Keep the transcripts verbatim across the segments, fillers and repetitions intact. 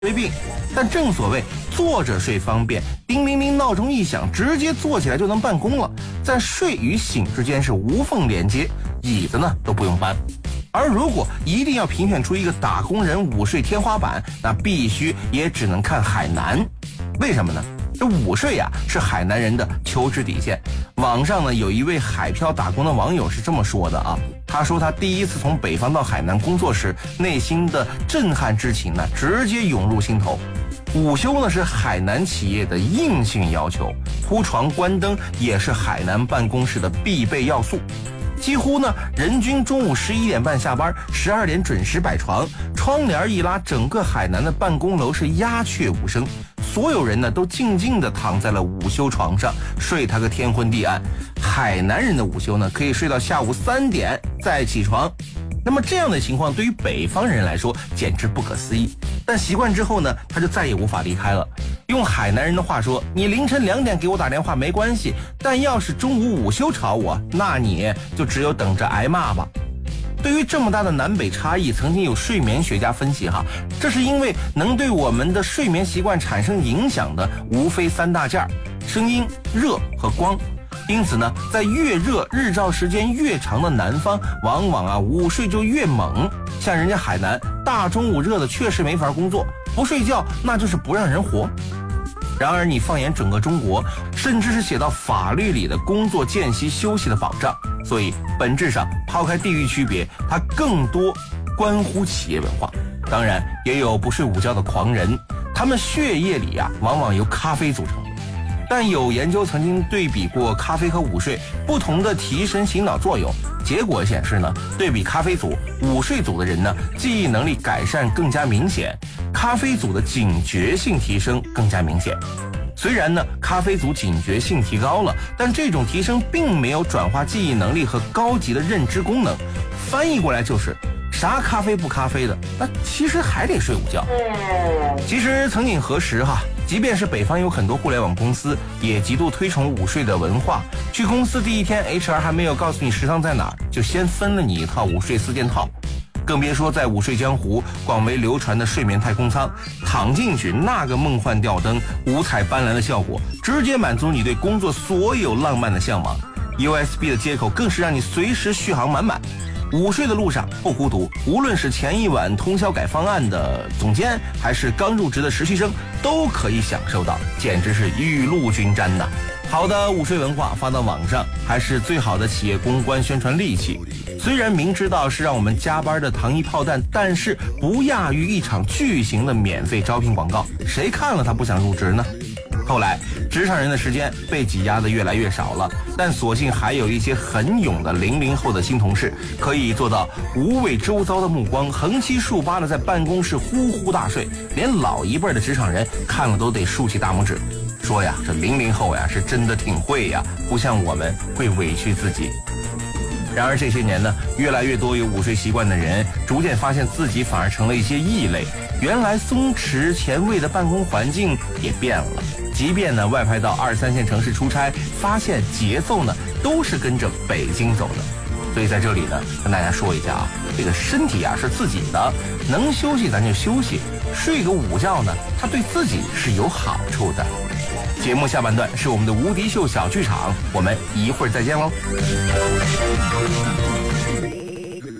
胃病。但正所谓坐着睡方便，叮铃铃闹钟一响，直接坐起来就能办公了，在睡与醒之间是无缝连接，椅子呢都不用搬。而如果一定要评选出一个打工人午睡天花板，那必须也只能看海南。为什么呢？这午睡呀、啊、是海南人的求知底线。网上呢有一位海漂打工的网友是这么说的啊，他说他第一次从北方到海南工作时，内心的震撼之情呢直接涌入心头。午休呢是海南企业的硬性要求，铺床关灯也是海南办公室的必备要素。几乎呢，人均中午十一点半下班，十二点准时摆床，窗帘一拉，整个海南的办公楼是鸦雀无声，所有人呢都静静地躺在了午休床上，睡他个天昏地暗。海南人的午休呢，可以睡到下午三点再起床。那么这样的情况对于北方人来说简直不可思议，但习惯之后呢，他就再也无法离开了。用海南人的话说，你凌晨两点给我打电话没关系，但要是中午午休吵我，那你就只有等着挨骂吧。对于这么大的南北差异，曾经有睡眠学家分析哈，这是因为能对我们的睡眠习惯产生影响的无非三大件：声音、热和光。因此呢，在越热、日照时间越长的南方，往往啊午睡就越猛。像人家海南，大中午热的确实没法工作，不睡觉那就是不让人活。然而你放眼整个中国，甚至是写到法律里的工作、间隙、休息的保障，所以本质上抛开地域区别，它更多关乎企业文化。当然也有不睡午觉的狂人，他们血液里啊往往由咖啡组成。但有研究曾经对比过咖啡和午睡不同的提神醒脑作用，结果显示呢，对比咖啡组，午睡组的人呢，记忆能力改善更加明显，咖啡组的警觉性提升更加明显。虽然呢，咖啡组警觉性提高了，但这种提升并没有转化记忆能力和高级的认知功能。翻译过来就是，啥咖啡不咖啡的，那其实还得睡午觉。其实曾几何时哈，即便是北方有很多互联网公司，也极度推崇午睡的文化。去公司第一天 H R 还没有告诉你食堂在哪儿，就先分了你一套午睡四件套。更别说在午睡江湖广为流传的睡眠太空舱，躺进去那个梦幻吊灯，五彩斑斓的效果，直接满足你对工作所有浪漫的向往。U S B 的接口更是让你随时续航满满。午睡的路上不孤独，无论是前一晚通宵改方案的总监，还是刚入职的实习生，都可以享受到，简直是雨露均沾呐。好的午睡文化发到网上，还是最好的企业公关宣传利器。虽然明知道是让我们加班的糖衣炮弹，但是不亚于一场巨型的免费招聘广告，谁看了他不想入职呢？后来职场人的时间被挤压的越来越少了，但所幸还有一些很勇的零零后的新同事，可以做到无畏周遭的目光，横七竖八的在办公室呼呼大睡，连老一辈的职场人看了都得竖起大拇指，说呀，这零零后呀是真的挺会呀，不像我们会委屈自己。然而这些年呢，越来越多有午睡习惯的人逐渐发现自己反而成了一些异类。原来松弛前卫的办公环境也变了，即便呢外派到二三线城市出差，发现节奏呢都是跟着北京走的。所以在这里呢跟大家说一下啊，这个身体啊是自己的，能休息咱就休息，睡个午觉呢它对自己是有好处的。节目下半段是我们的无敌秀小剧场，我们一会儿再见喽。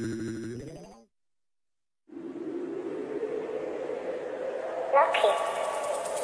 Lucky.